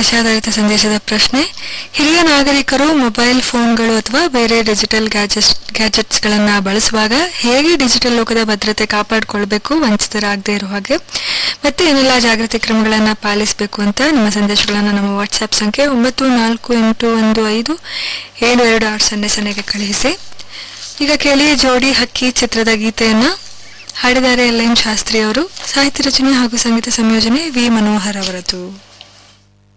ವಿಷಯಾಧಾರಿತ ಸಂದೇಶದ ಪ್ರಶ್ನೆ: ಹಿರಿಯ ನಾಗರಿಕರು ಮೊಬೈಲ್ ಫೋನ್ಗಳು ಅಥವಾ ಬೇರೆ ಡಿಜಿಟಲ್ ಗ್ಯಾಜೆಟ್ಸ್ಗಳನ್ನು ಬಳಸುವಾಗ ಹೇಗೆ ಡಿಜಿಟಲ್ ಲೋಕದ ಭದ್ರತೆ ಕಾಪಾಡಿಕೊಳ್ಬೇಕು, ವಂಚಿತರಾಗದೇ ಇರೋ ಹಾಗೆ, ಮತ್ತೆ ಏನೆಲ್ಲ ಜಾಗೃತಿ ಕ್ರಮಗಳನ್ನು ಪಾಲಿಸಬೇಕು ಅಂತ ನಿಮ್ಮ ಸಂದೇಶಗಳನ್ನು ನಮ್ಮ ವಾಟ್ಸ್ಆ್ಯಪ್ ಸಂಖ್ಯೆ 9481157260 ಕಳುಹಿಸಿ. ಈಗ ಕೇಳಿ ಜೋಡಿ ಹಕ್ಕಿ ಚಿತ್ರದ ಗೀತೆಯನ್ನು. ಹಾಡಿದ್ದಾರೆ LN ಶಾಸ್ತ್ರಿ ಅವರು. ಸಾಹಿತ್ಯ ರಚನೆ ಹಾಗೂ ಸಂಗೀತ ಸಂಯೋಜನೆ ವಿ ಮನೋಹರ್ ಅವರದು.